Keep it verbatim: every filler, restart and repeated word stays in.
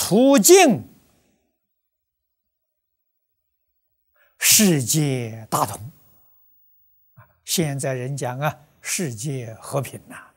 促进世界大同。现在人讲啊，世界和平呐、啊。